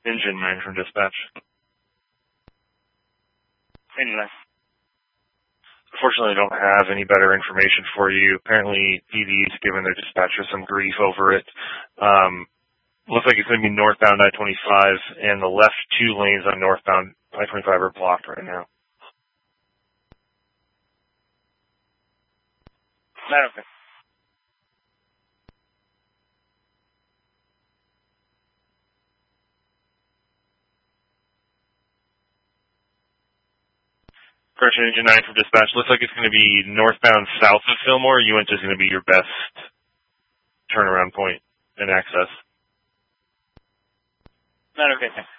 Engine 9 from dispatch. Engine 9. Unfortunately, I don't have any better information for you. Apparently, PD's given their dispatcher some grief over it. Looks like it's going to be northbound I-25, and the left 2 lanes on northbound I-25 are blocked right now. Okay. Correction, Engine 9 from dispatch. Looks like it's going to be northbound south of Fillmore. Uinta is going to be your best turnaround point and access. Okay, thanks.